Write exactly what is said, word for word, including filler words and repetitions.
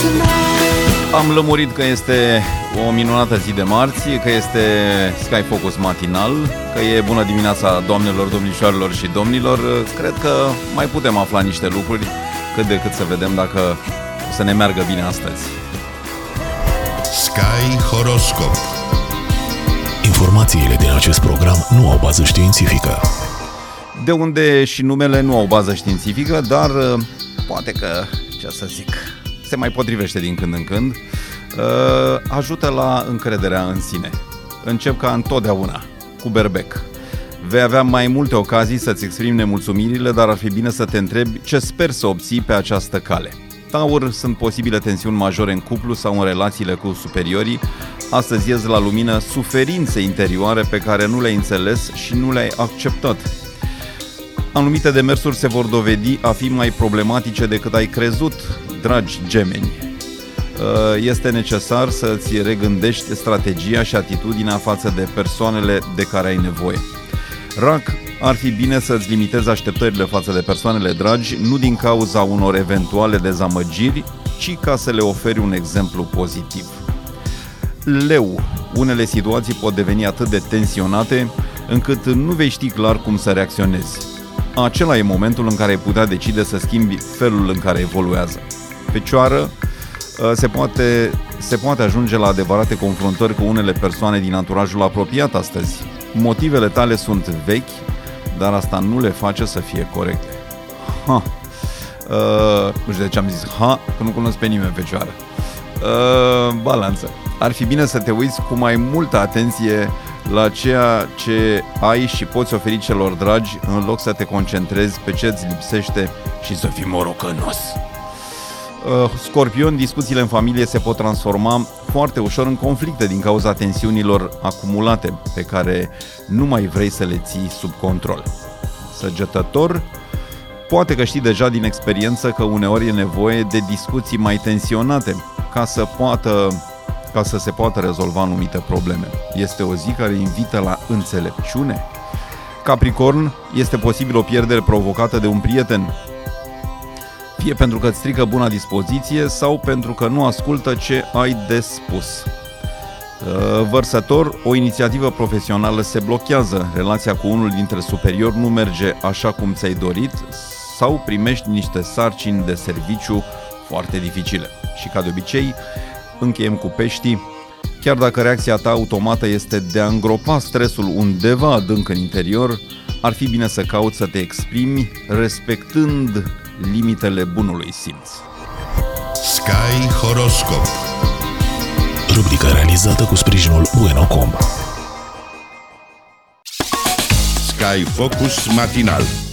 Am lămurit că este o minunată zi de marți, că este Sky Focus matinal, că e bună dimineața doamnelor, domnișoarelor și domnilor. Cred că mai putem afla niște lucruri, cât de cât să vedem dacă o să ne meargă bine astăzi. Sky Horoscop. Informațiile din acest program nu au bază științifică. De unde și numele nu au bază științifică, dar poate că, ce să zic, se mai potrivește din când în când, ajută la încrederea în sine. Încep ca întotdeauna, cu berbec. Vei avea mai multe ocazii să-ți exprimi nemulțumirile, dar ar fi bine să te întrebi ce sper să obții pe această cale. Taur, sunt posibile tensiuni majore în cuplu sau în relațiile cu superiorii. Astăzi ies la lumină suferințe interioare pe care nu le-ai înțeles și nu le-ai acceptat. Anumite demersuri se vor dovedi a fi mai problematice decât ai crezut, dragi gemeni. Este necesar să-ți regândești strategia și atitudinea față de persoanele de care ai nevoie. Rac, ar fi bine să-ți limitezi așteptările față de persoanele dragi, nu din cauza unor eventuale dezamăgiri, ci ca să le oferi un exemplu pozitiv. Leu, unele situații pot deveni atât de tensionate încât nu vei ști clar cum să reacționezi. Acela e momentul în care ai putea decide să schimbi felul în care evoluează. Fecioară, se poate, se poate ajunge la adevărate confruntări cu unele persoane din anturajul apropiat astăzi. Motivele tale sunt vechi, dar asta nu le face să fie corecte. Ha. Uh, nu știu de ce am zis ha, că nu cunosc pe nimeni Fecioară. Uh, balanță. Ar fi bine să te uiți cu mai multă atenție la ceea ce ai și poți oferi celor dragi, în loc să te concentrezi pe ce îți lipsește și să fii morocănos. Scorpion, discuțiile în familie se pot transforma foarte ușor în conflicte din cauza tensiunilor acumulate pe care nu mai vrei să le ții sub control. Săgetător, poate că știi deja din experiență că uneori e nevoie de discuții mai tensionate ca să poată ca să se poată rezolva anumite probleme. Este o zi care invită la înțelepciune. Capricorn, este posibil o pierdere provocată de un prieten, fie pentru că îți strică buna dispoziție sau pentru că nu ascultă ce ai de spus. Vărsător, o inițiativă profesională se blochează, relația cu unul dintre superiori nu merge așa cum ți-ai dorit sau primești niște sarcini de serviciu foarte dificile. Și ca de obicei, încheiem cu Peștii. Chiar dacă reacția ta automată este de a îngropa stresul undeva adânc în interior, ar fi bine să cauți să te exprimi respectând limitele bunului simț. Sky Horoscop. Rubrica realizată cu sprijinul Buenocom. Sky Focus matinal.